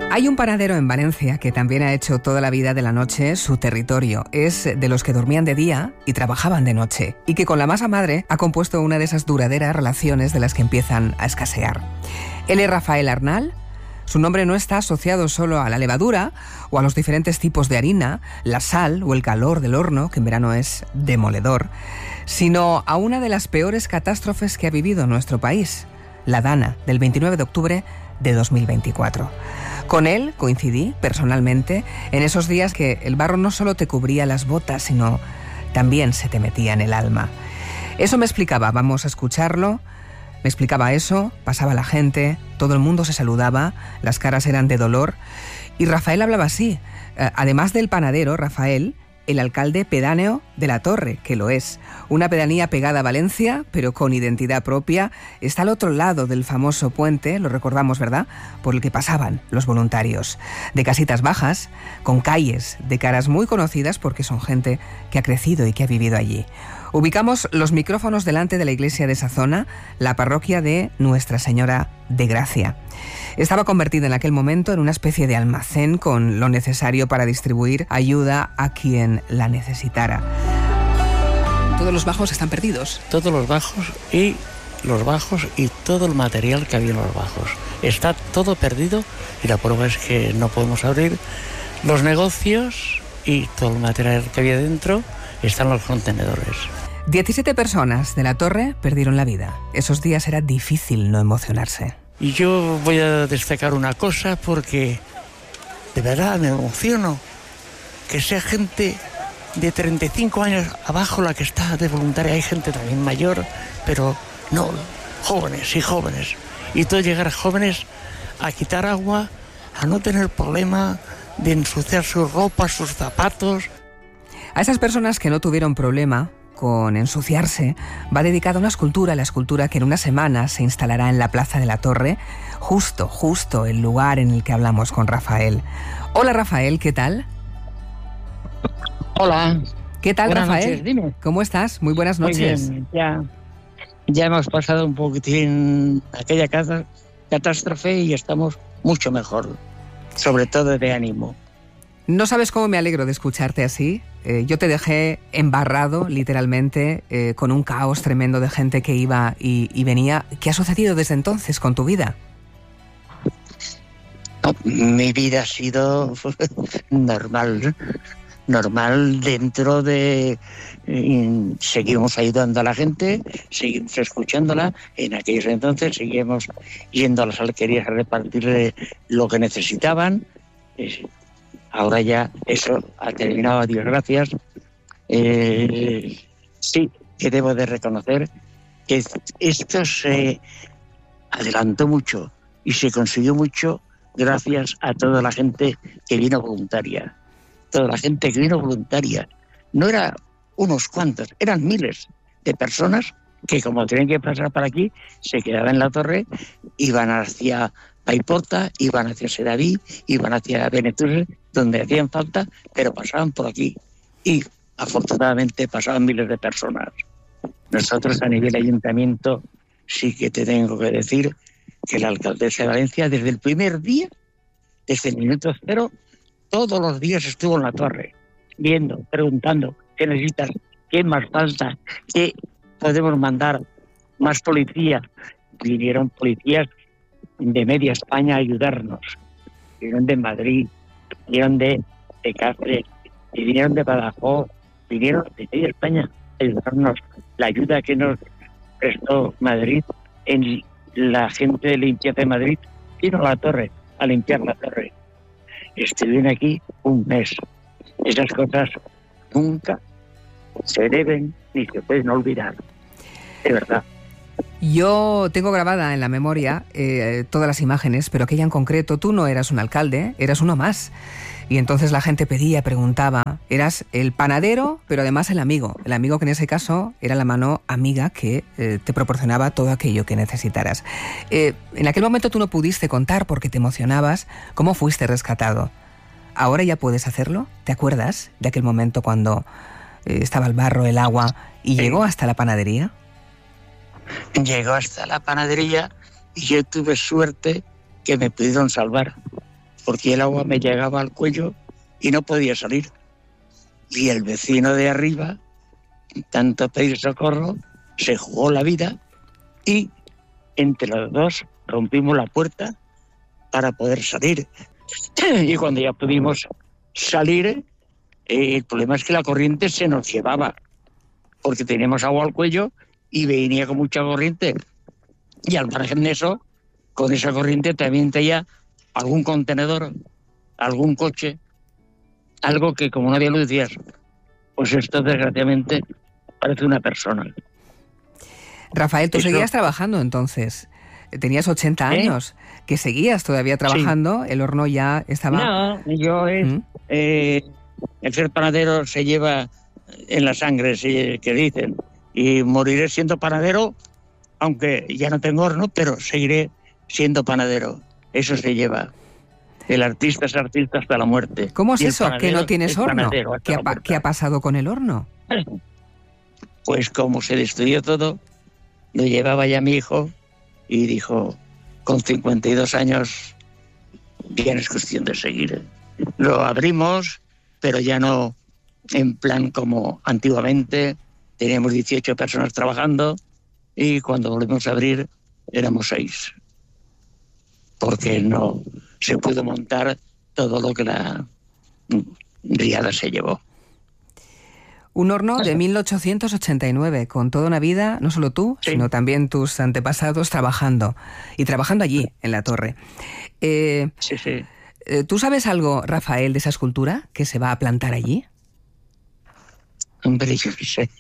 Hay un panadero en Valencia que también ha hecho toda la vida de la noche su territorio. Es de los que dormían de día y trabajaban de noche, y que con la masa madre ha compuesto una de esas duraderas relaciones de las que empiezan a escasear. Él es Rafael Arnal. Su nombre no está asociado solo a la levadura o a los diferentes tipos de harina, la sal o el calor del horno, que en verano es demoledor, sino a una de las peores catástrofes que ha vivido nuestro país, la Dana, del 29 de octubre de 2024. Con él coincidí personalmente en esos días que el barro no solo te cubría las botas, sino también se te metía en el alma. Eso me explicaba, vamos a escucharlo. Me explicaba eso, pasaba la gente, todo el mundo se saludaba, las caras eran de dolor, y Rafael hablaba así. Además del panadero, Rafael, el alcalde pedáneo de La Torre, que lo es. Una pedanía pegada a Valencia, pero con identidad propia. Está al otro lado del famoso puente, lo recordamos, ¿verdad?, por el que pasaban los voluntarios. De casitas bajas, con calles de caras muy conocidas porque son gente que ha crecido y que ha vivido allí. Ubicamos los micrófonos delante de la iglesia de esa zona, la parroquia de Nuestra Señora de Gracia. Estaba convertida en aquel momento en una especie de almacén con lo necesario para distribuir ayuda a quien la necesitara. Todos los bajos están perdidos. Todos los bajos y todo el material que había en los bajos. Está todo perdido y la prueba es que no podemos abrir los negocios y todo el material que había dentro están en los contenedores. 17 personas de La Torre perdieron la vida. Esos días era difícil no emocionarse. Y yo voy a destacar una cosa porque de verdad me emociono. Que sea gente de 35 años abajo la que está de voluntaria. Hay gente también mayor, pero no, jóvenes y jóvenes. Y todo llegar jóvenes a quitar agua, a no tener problema de ensuciar sus ropas, sus zapatos. A esas personas que no tuvieron problema con ensuciarse, va dedicada una escultura, la escultura que en una semana se instalará en la Plaza de la Torre, justo el lugar en el que hablamos con Rafael. Hola Rafael, ¿qué tal? Hola. ¿Qué tal, buenas Rafael? Noches, dime. ¿Cómo estás? Muy buenas noches. Muy bien, ya hemos pasado un poquitín aquella catástrofe y estamos mucho mejor, sobre todo de ánimo. No sabes cómo me alegro de escucharte así. Yo te dejé embarrado, literalmente, con un caos tremendo de gente que iba y venía. ¿Qué ha sucedido desde entonces con tu vida? No, mi vida ha sido normal dentro de... seguimos ayudando a la gente, seguimos escuchándola. En aquellos entonces seguimos yendo a las alquerías a repartirle lo que necesitaban. Ahora ya eso ha terminado, a Dios gracias. Sí que debo de reconocer que esto se adelantó mucho y se consiguió mucho gracias a toda la gente que vino voluntaria. Toda la gente que vino voluntaria. No eran unos cuantos, eran miles de personas que, como tenían que pasar por aquí, se quedaban en La Torre, iban hacia Paiporta, iban hacia Sedaví, iban hacia Benetús, donde hacían falta, pero pasaban por aquí. Y afortunadamente pasaban miles de personas. Nosotros a nivel ayuntamiento sí que te tengo que decir que la alcaldesa de Valencia desde el primer día, desde el minuto cero, todos los días estuvo en La Torre, viendo, preguntando qué necesitas, qué más falta, qué podemos mandar, más policía. Vinieron policías de media España a ayudarnos. Vinieron de Madrid, vinieron de Cáceres, vinieron de Badajoz, vinieron de media España a ayudarnos. La ayuda que nos prestó Madrid, en la gente de limpieza de Madrid, vino a La Torre a limpiar La Torre. Estuvieron aquí un mes. Esas cosas nunca se deben ni se pueden olvidar. De verdad. Yo tengo grabada en la memoria todas las imágenes, pero aquella en concreto, tú no eras un alcalde, eras uno más. Y entonces la gente pedía, preguntaba, eras el panadero, pero además el amigo que en ese caso era la mano amiga que te proporcionaba todo aquello que necesitaras. En aquel momento tú no pudiste contar porque te emocionabas cómo fuiste rescatado. ¿Ahora ya puedes hacerlo? ¿Te acuerdas de aquel momento cuando estaba el barro, el agua y llegó hasta la panadería? Llegó hasta la panadería y yo tuve suerte que me pudieron salvar. porque el agua me llegaba al cuello y no podía salir. Y el vecino de arriba, tanto pedir socorro, se jugó la vida y entre los dos rompimos la puerta para poder salir. Y cuando ya pudimos salir, el problema es que la corriente se nos llevaba, porque teníamos agua al cuello y venía con mucha corriente. Y al margen de eso, con esa corriente también tenía algún contenedor, algún coche, algo que como no había luz decías, pues esto desgraciadamente parece una persona. Rafael, tú seguías trabajando entonces. Tenías 80 años, que seguías todavía trabajando, sí. El horno ya estaba... No, yo el ser panadero se lleva en la sangre, que dicen, y moriré siendo panadero, aunque ya no tengo horno, pero seguiré siendo panadero. Eso se lleva. El artista es artista hasta la muerte. ¿Cómo es eso, que no tienes horno? ¿Qué ha pasado con el horno? Pues como se destruyó todo, lo llevaba ya mi hijo y dijo, con 52 años, bien es cuestión de seguir. Lo abrimos, pero ya no en plan como antiguamente. Teníamos 18 personas trabajando y cuando volvimos a abrir éramos 6. Porque no se pudo montar todo lo que la riada se llevó. Un horno de 1889, con toda una vida, no solo tú, sí, sino también tus antepasados trabajando. Y trabajando allí, en la torre. Sí. ¿Tú sabes algo, Rafael, de esa escultura que se va a plantar allí? Hombre, yo sé.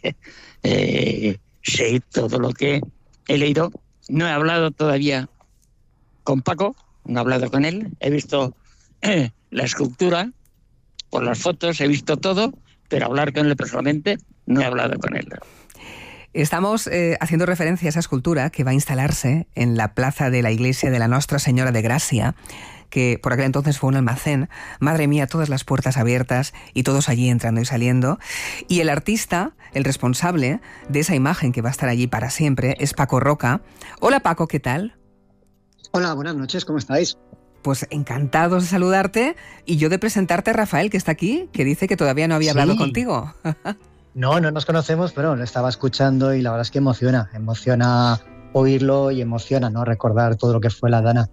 Sé todo lo que he leído. No he hablado todavía con Paco, no he hablado con él. He visto la escultura, por las fotos, he visto todo, pero hablar con él personalmente no he hablado con él. Estamos haciendo referencia a esa escultura que va a instalarse en la plaza de la iglesia de la Nostra Señora de Gracia, que por aquel entonces fue un almacén. Madre mía, todas las puertas abiertas y todos allí entrando y saliendo. Y el artista, el responsable de esa imagen que va a estar allí para siempre, es Paco Roca. Hola Paco, ¿qué tal? Hola, buenas noches, ¿cómo estáis? Pues encantados de saludarte y yo de presentarte a Rafael, que está aquí, que dice que todavía no había hablado contigo. No nos conocemos, pero lo estaba escuchando y la verdad es que emociona oírlo y emociona, ¿no?, recordar todo lo que fue la Dana.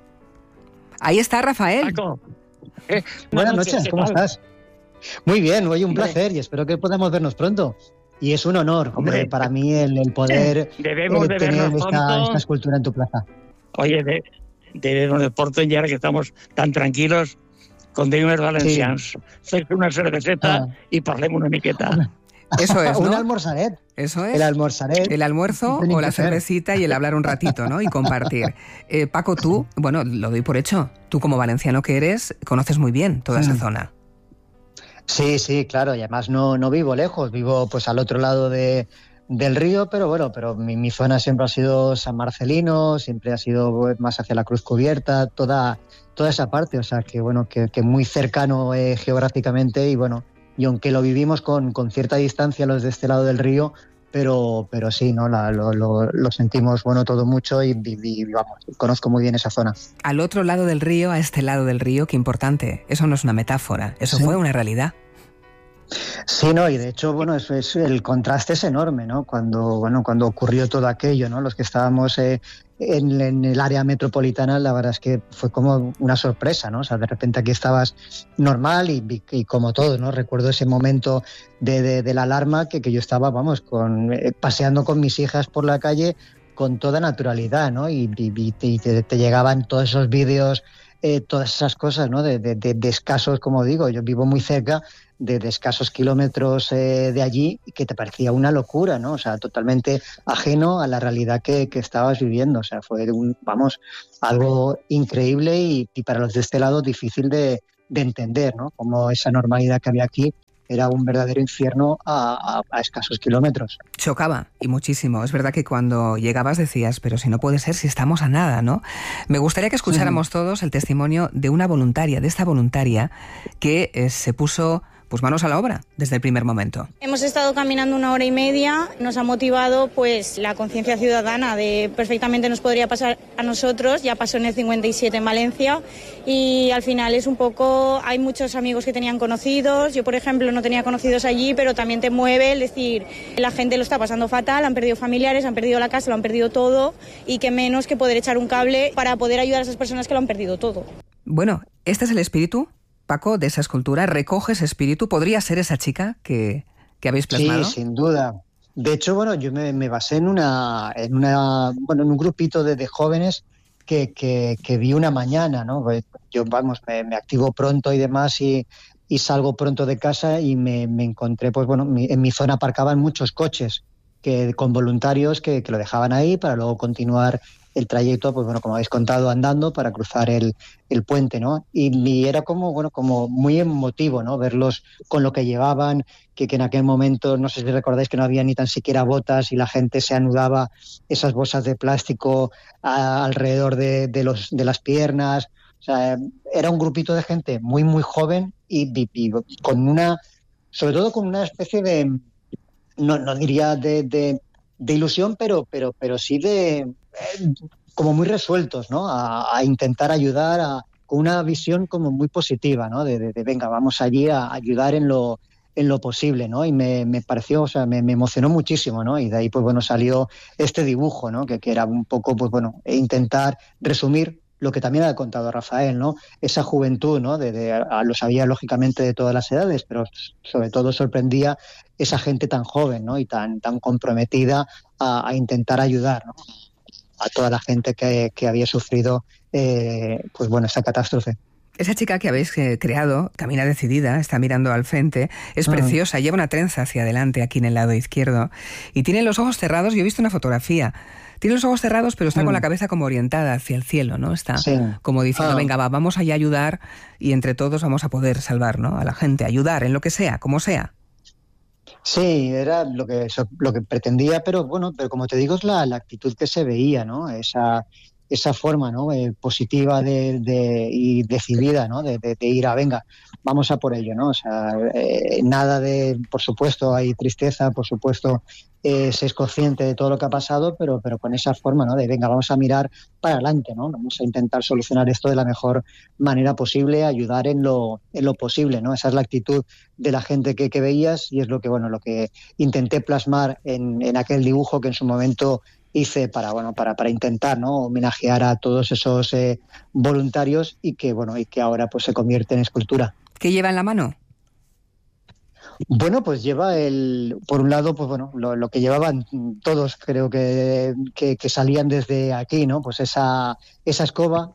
Ahí está Rafael. Paco. Buenas noches, ¿cómo estás? Muy bien, hoy un placer y espero que podamos vernos pronto. Y es un honor, hombre, para mí el poder tener esta escultura en tu plaza. Oye, debemos de Porto y ahora que estamos tan tranquilos con Dimers Valencians. Sí. Una cerveceta y parlem una miqueta. Eso es, ¿no? Un almorzaret. Eso es. El almorzaret. El almuerzo o la cervecita y el hablar un ratito, ¿no? Y compartir. Paco, tú, bueno, lo doy por hecho. Tú como valenciano que eres, conoces muy bien toda esa zona. Sí, claro. Y además no vivo lejos. Vivo pues al otro lado del río, pero bueno, mi zona siempre ha sido San Marcelino, siempre ha sido más hacia la Cruz Cubierta, toda esa parte. O sea, que bueno, que muy cercano geográficamente y bueno, y aunque lo vivimos con cierta distancia los de este lado del río, pero sí, ¿no? Lo sentimos, bueno, todo mucho y vamos, conozco muy bien esa zona. Al otro lado del río, a este lado del río, qué importante. Eso no es una metáfora, eso fue una realidad. Sí, no, y de hecho, bueno, eso es, el contraste es enorme, ¿no? Cuando ocurrió todo aquello, ¿no? Los que estábamos en el área metropolitana, la verdad es que fue como una sorpresa, ¿no? O sea, de repente aquí estabas normal y como todo, ¿no? Recuerdo ese momento de la alarma que yo estaba, vamos, paseando con mis hijas por la calle con toda naturalidad, ¿no? Y te llegaban todos esos vídeos, todas esas cosas, ¿no? De escasos, como digo, yo vivo muy cerca de escasos kilómetros de allí, que te parecía una locura, ¿no? O sea, totalmente ajeno a la realidad que estabas viviendo. O sea, fue algo increíble y para los de este lado difícil de entender, ¿no? Como esa normalidad que había aquí era un verdadero infierno a escasos kilómetros. Chocaba, y muchísimo. Es verdad que cuando llegabas decías, pero si no puede ser, si estamos a nada, ¿no? Me gustaría que escucháramos todos el testimonio de una voluntaria, de esta voluntaria que se puso pues manos a la obra desde el primer momento. Hemos estado caminando 1 hora y media, nos ha motivado pues la conciencia ciudadana de perfectamente nos podría pasar a nosotros, ya pasó en el 57 en Valencia y al final es un poco, hay muchos amigos que tenían conocidos, yo por ejemplo no tenía conocidos allí, pero también te mueve el decir, la gente lo está pasando fatal, han perdido familiares, han perdido la casa, lo han perdido todo y qué menos que poder echar un cable para poder ayudar a esas personas que lo han perdido todo. Bueno, este es el espíritu, Paco, de esa escultura. ¿Recoge ese espíritu? ¿Podría ser esa chica que habéis plasmado? Sí, sin duda. De hecho, bueno, yo me basé en un grupito de jóvenes que vi una mañana, ¿no? Yo, me activo pronto y demás y salgo pronto de casa y me encontré, pues bueno, en mi zona aparcaban muchos coches con voluntarios que lo dejaban ahí para luego continuar el trayecto, pues bueno, como habéis contado, andando para cruzar el puente, ¿no? Y era como muy emotivo, ¿no? Verlos con lo que llevaban, que en aquel momento, no sé si recordáis que no había ni tan siquiera botas y la gente se anudaba esas bolsas de plástico alrededor de las piernas. O sea, era un grupito de gente muy, muy joven y sobre todo con una especie de, no diría de ilusión, pero sí como muy resueltos, ¿no? A intentar ayudar, con una visión como muy positiva, ¿no? De venga, vamos allí a ayudar en lo posible, ¿no? Y me pareció, o sea, me emocionó muchísimo, ¿no? Y de ahí, pues bueno, salió este dibujo, ¿no? Que era un poco, pues bueno, intentar resumir lo que también ha contado Rafael, ¿no? Esa juventud, ¿no? Lo sabía lógicamente de todas las edades, pero sobre todo sorprendía esa gente tan joven, ¿no? Y tan comprometida a intentar ayudar, ¿no? A toda la gente que había sufrido, pues bueno, esta catástrofe. Esa chica que habéis creado camina decidida, está mirando al frente, es preciosa, lleva una trenza hacia adelante aquí en el lado izquierdo y tiene los ojos cerrados. Yo he visto una fotografía. Tiene los ojos cerrados, pero está con la cabeza como orientada hacia el cielo, ¿no? Está como diciendo, venga, vamos allá a ayudar y entre todos vamos a poder salvar, ¿no? A la gente, ayudar en lo que sea, como sea. Sí, era lo que pretendía, pero bueno, pero como te digo, es la actitud que se veía, ¿no? Esa forma, ¿no? Positiva y decidida, ¿no? De ir venga, vamos a por ello, ¿no? O sea, nada por supuesto, hay tristeza, por supuesto, se es consciente de todo lo que ha pasado, pero con esa forma, ¿no? De venga, vamos a mirar para adelante, ¿no? Vamos a intentar solucionar esto de la mejor manera posible, ayudar en lo posible, ¿no? Esa es la actitud de la gente que veías y es lo que intenté plasmar en aquel dibujo que en su momento hice para intentar, ¿no? Homenajear a todos esos voluntarios y que ahora pues se convierte en escultura. ¿Qué lleva en la mano? Bueno, pues lleva por un lado, pues bueno, lo que llevaban todos, creo que salían desde aquí, ¿no? Pues esa escoba,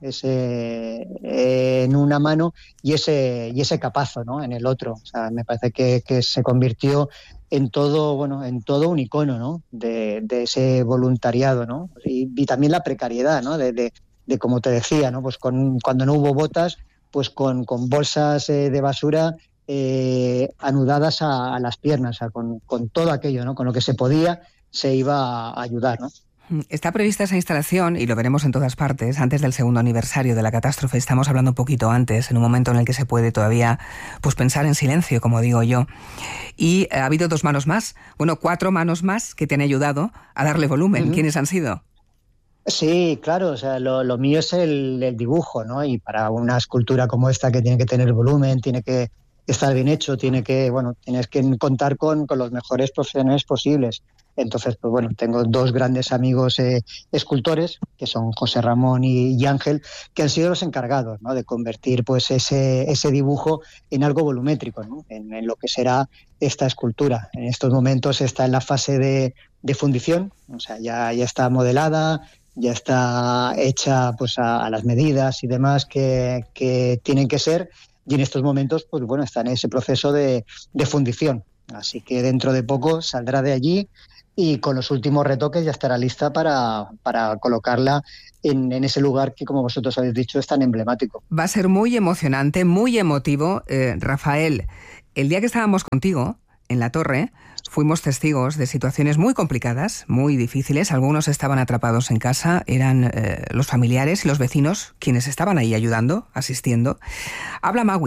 en una mano y ese capazo, ¿no? En el otro. O sea, me parece que se convirtió en todo un icono, ¿no? De ese voluntariado, ¿no? Y también la precariedad, ¿no? De como te decía, ¿no? Pues cuando no hubo botas, pues con bolsas de basura anudadas a las piernas, o sea, con todo aquello, ¿no? Con lo que se podía, se iba a ayudar, ¿no? Está prevista esa instalación, y lo veremos en todas partes, antes del 2º aniversario de la catástrofe. Estamos hablando un poquito antes, en un momento en el que se puede todavía pues pensar en silencio, como digo yo. Y ha habido 2 manos más, 4 manos más que te han ayudado a darle volumen. ¿Quiénes han sido? Sí, claro, o sea, lo mío es el dibujo, ¿no? Y para una escultura como esta que tiene que tener volumen, tiene que estar bien hecho, tienes que contar con los mejores profesionales posibles. Entonces, pues bueno, tengo 2 grandes amigos escultores, que son José Ramón y Ángel, que han sido los encargados, ¿no? De convertir pues ese dibujo en algo volumétrico, ¿no? En lo que será esta escultura. En estos momentos está en la fase de fundición, o sea, ya está modelada, ya está hecha pues a las medidas y demás que tienen que ser. Y en estos momentos, pues bueno, está en ese proceso de fundición. Así que dentro de poco saldrá de allí y con los últimos retoques ya estará lista para colocarla en ese lugar que, como vosotros habéis dicho, es tan emblemático. Va a ser muy emocionante, muy emotivo. Rafael, el día que estábamos contigo en la torre, fuimos testigos de situaciones muy complicadas, muy difíciles. Algunos estaban atrapados en casa, eran los familiares y los vecinos quienes estaban ahí ayudando, asistiendo. Habla Magui,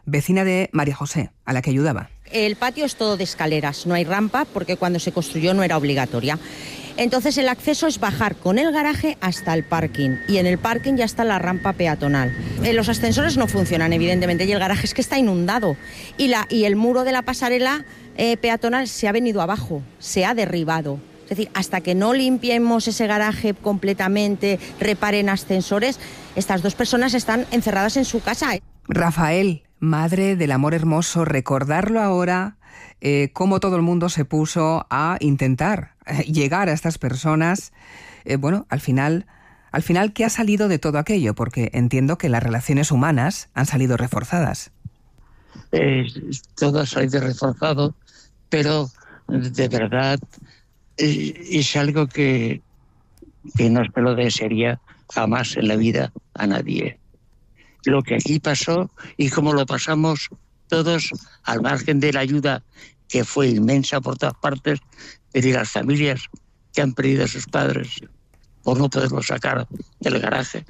vecina de María José, a la que ayudaba. El patio es todo de escaleras, no hay rampa porque cuando se construyó no era obligatoria. Entonces el acceso es bajar con el garaje hasta el parking y en el parking ya está la rampa peatonal. Los ascensores no funcionan evidentemente y el garaje es que está inundado y el muro de la pasarela peatonal se ha venido abajo, se ha derribado. Es decir, hasta que no limpiemos ese garaje completamente, reparen ascensores, estas dos personas están encerradas en su casa. Rafael, madre del amor hermoso, recordarlo ahora, cómo todo el mundo se puso a intentar llegar a estas personas. Bueno, al final, ¿qué ha salido de todo aquello? Porque entiendo que las relaciones humanas han salido reforzadas. Todo ha salido reforzado, pero de verdad es algo que no se lo desearía jamás en la vida a nadie. Lo que aquí pasó y cómo lo pasamos todos, al margen de la ayuda que fue inmensa por todas partes, pero y las familias que han perdido a sus padres por no poderlos sacar del garaje,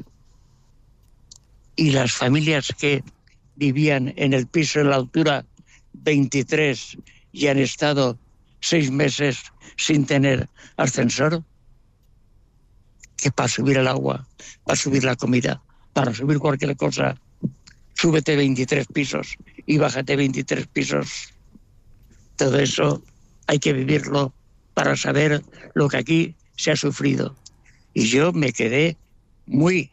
y las familias que vivían en el piso en la altura 23 y han estado 6 meses sin tener ascensor, que para subir el agua, para subir la comida, para subir cualquier cosa, súbete 23 pisos y bájate 23 pisos. Todo eso hay que vivirlo para saber lo que aquí se ha sufrido. Y yo me quedé muy...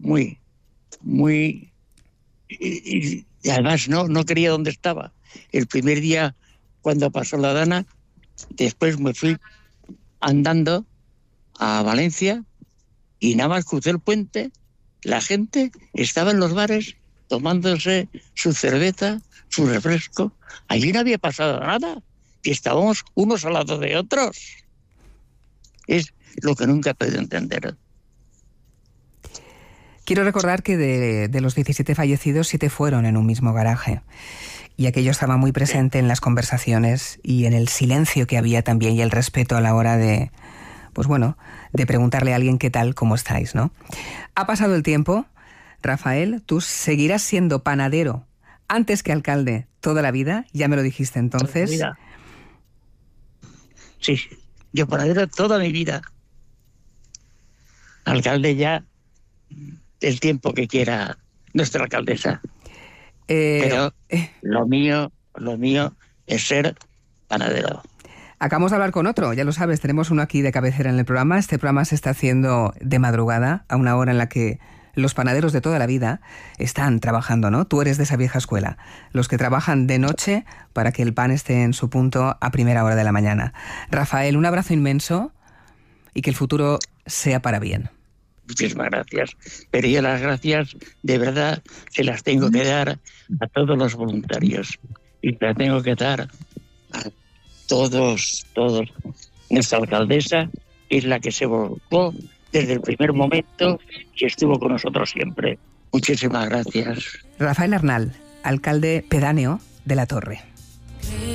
Y además no creía dónde estaba. El primer día cuando pasó la Dana, después me fui andando a Valencia y nada más crucé el puente, la gente estaba en los bares tomándose su cerveza, su refresco. Allí no había pasado nada y estábamos unos al lado de otros. Es lo que nunca he podido entender. Quiero recordar que de los 17 fallecidos, 7 fueron en un mismo garaje. Y aquello estaba muy presente en las conversaciones y en el silencio que había también y el respeto a la hora de, pues bueno, de preguntarle a alguien qué tal, cómo estáis, ¿no? Ha pasado el tiempo. Rafael, tú seguirás siendo panadero antes que alcalde toda la vida, ya me lo dijiste entonces. Toda mi vida. Sí, yo panadero toda mi vida. Alcalde ya el tiempo que quiera nuestra alcaldesa. Pero lo mío es ser panadero. Acabamos de hablar con otro, ya lo sabes, tenemos uno aquí de cabecera en el programa. Este programa se está haciendo de madrugada, a una hora en la que los panaderos de toda la vida están trabajando, ¿no? Tú eres de esa vieja escuela, los que trabajan de noche para que el pan esté en su punto a primera hora de la mañana. Rafael, un abrazo inmenso y que el futuro sea para bien. Muchísimas gracias. Pero yo las gracias, de verdad, se las tengo que dar a todos los voluntarios. Y las tengo que dar a todos. Nuestra alcaldesa es la que se volcó desde el primer momento y estuvo con nosotros siempre. Muchísimas gracias. Rafael Arnal, alcalde pedáneo de La Torre.